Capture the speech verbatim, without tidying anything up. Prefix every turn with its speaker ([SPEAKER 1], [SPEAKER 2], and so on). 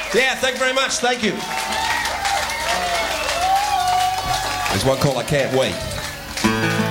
[SPEAKER 1] Yeah, thank you very much. Thank you. There's one called I Can't Wait.